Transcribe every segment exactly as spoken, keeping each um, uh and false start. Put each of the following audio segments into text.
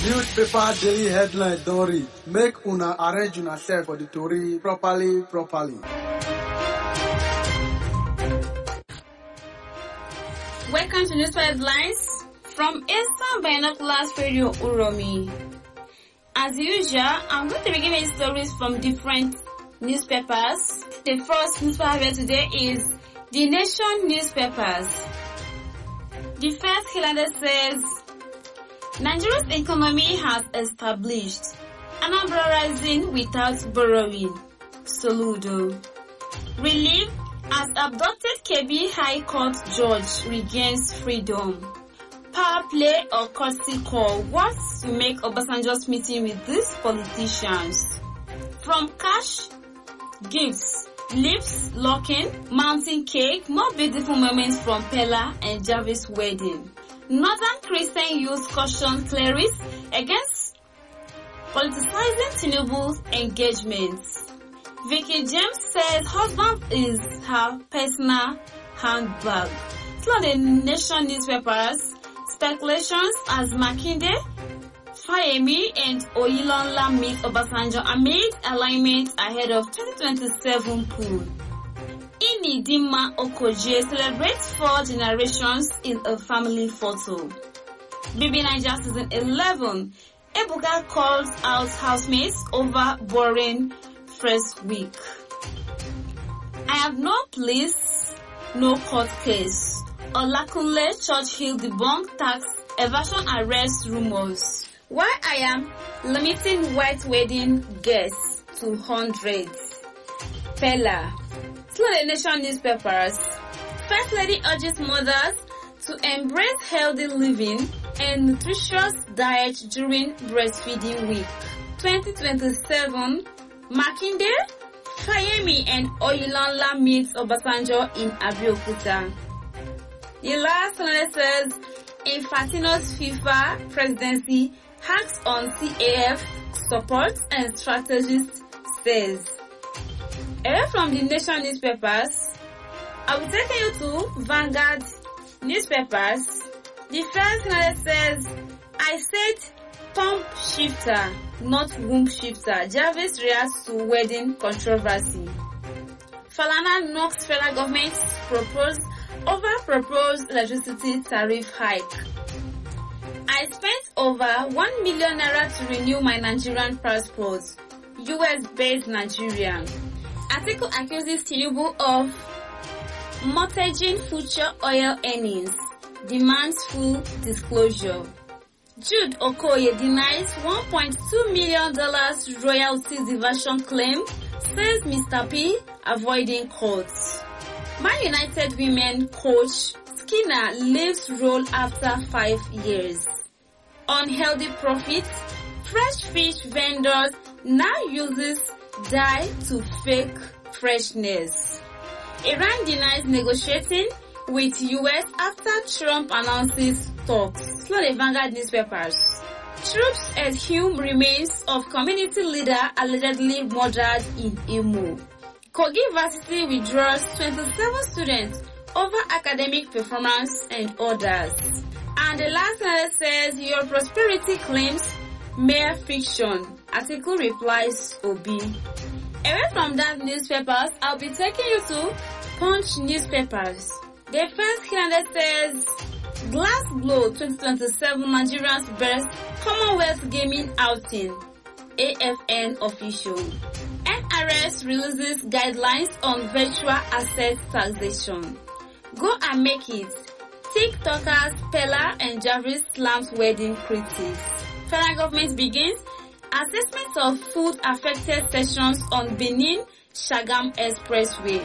Newspaper daily headlines don read. Make una arrange una self for the tori properly, properly. Welcome to Newspaper Headlines from Eastern Binoculars Radio Uromi. As usual, I'm going to be giving stories from different newspapers. The first newspaper today is The Nation newspapers. The first headline says, Nigeria's economy has established Anambra rising without borrowing. Soludo. Relief as abducted K B High Court judge regains freedom. Power play or courtesy call. What's to make Obasanjo's meeting with these politicians? From cash, gifts, lips locking, mountain cake, more beautiful moments from Pella and Jarvis wedding. Northern Christian youth caution clerics against politicizing Tinubu's engagements. Vicky James says husband is her personal handbag. So the Nation newspapers, speculations as Makinde, Fayemi and Oyinlola meet Obasanjo amid alignment ahead of twenty twenty-seven poll. Inidima Okoje celebrates four generations in a family photo. B B Niger season eleven, Ebuka calls out housemates over boring first week. I have no police, no court case. Olakunle Churchill debunked tax evasion arrest rumors. Why I am limiting white wedding guests to hundreds. Pella. Through the Nation newspapers, First Lady urges mothers to embrace healthy living and nutritious diet during breastfeeding week. twenty twenty-seven, Makinde, Fayemi and Oyinlola meets Obasanjo in Abeokuta. The last one says, Infantino's FIFA presidency hacks on C A F support and strategist says. Away from the Nation newspapers, I will take you to Vanguard newspapers. The first one says, I said pump shifter, not womb shifter. Jarvis reacts to wedding controversy. Falana knocks federal government proposed over proposed electricity tariff hike. I spent over one million naira to renew my Nigerian passport. U S-based Nigerian. Article accuses Tinubu of mortgaging future oil earnings. Demands full disclosure. Jude Okoye denies one point two million dollars royalty diversion claim, says Mister P avoiding courts. Man United women coach Skinner leaves role after five years. Unhealthy profits, fresh fish vendors now uses dye to fake freshness. Iran denies negotiating with U S after Trump announces talks. Slow the Vanguard newspapers. Troops exhume remains of community leader allegedly murdered in Imo. Kogi University withdraws twenty-seven students over academic performance and others. And the last one says your prosperity claims mere fiction. Article replies Obi. Away from that newspapers, I'll be taking you to Punch newspapers. The first headline says Glass Blow twenty twenty-seven Nigeria's best Commonwealth Gaming outing. A F N official. N R S releases guidelines on virtual asset taxation. Go and make it. TikTokers Pella and Jarvis slams wedding critics. Federal government begins assessment of food affected sections on Benin Shagam Expressway.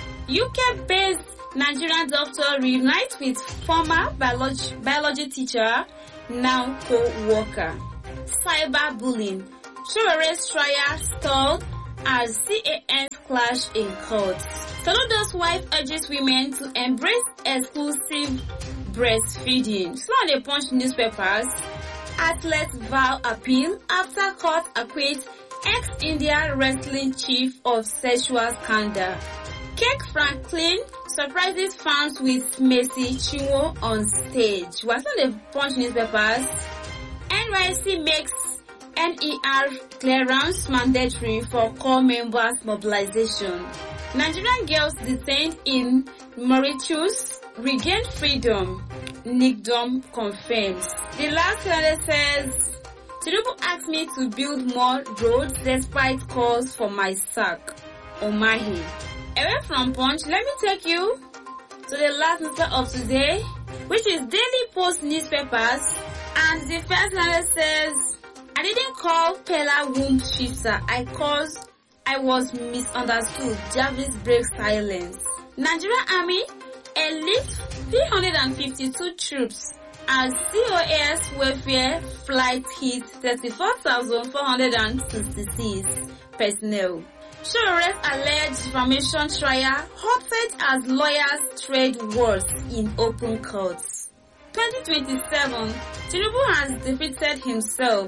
U K-based Nigerian doctor reunites with former biology, biology teacher, now co-worker. Cyberbullying. Showere's trial stalled as C A N's clash in court. Soludo's wife urges women to embrace exclusive breastfeeding. So on the Punch newspapers, athletes vow appeal after court acquits ex-India wrestling chief of sexual scandal. Kirk Franklin surprises fans with Messi Chinwo on stage. What's on the Punch newspapers? N Y S C makes N E R clearance mandatory for core members mobilization. Nigerian girls detained in Mauritius regain freedom. NICDOM confirms. The last letter says, Tinubu asked me to build more roads despite calls for my sack. Omahi. Away from Punch, let me take you to the last newspaper of today, which is Daily Post newspapers. And the first letter says, I didn't call Pella womb shifter. I cause I was misunderstood. Jarvis breaks silence. Nigerian Army enlists three hundred fifty-two troops as C O A S welfare flight hits thirty-four thousand four hundred sixty-six personnel. Show arrest alleged defamation trial halted as lawyers trade words in open courts. twenty twenty-seven, Tinubu has defeated himself.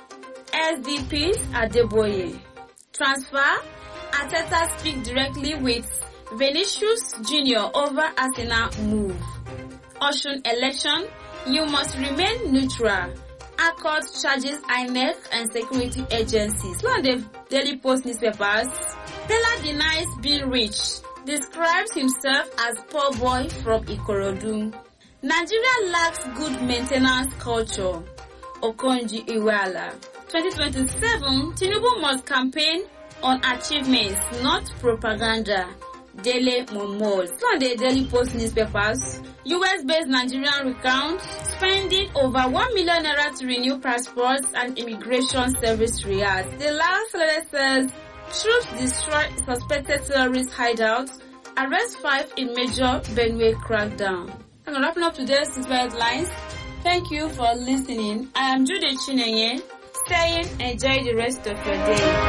S D P Adeboye. Transfer, Arteta speak directly with Vinicius Junior over Arsenal move. Ocean election, you must remain neutral. Accord charges I N E C and security agencies. One of the Daily Post newspapers, Pella denies being rich, describes himself as poor boy from Ikorodu. Nigeria lacks good maintenance culture. Okonji Iweala. twenty twenty-seven, Tinubu must campaign on achievements, not propaganda. Daily Momo. From the Daily Post newspapers, U S-based Nigerian recount spending over one million naira to renew passports and immigration service react. The last letter says, troops destroy suspected terrorist hideouts, arrest five in major Benue crackdown. I'm wrapping up today's newspaper headlines. Thank you for listening. I am Jude Chinenye, saying enjoy the rest of your day.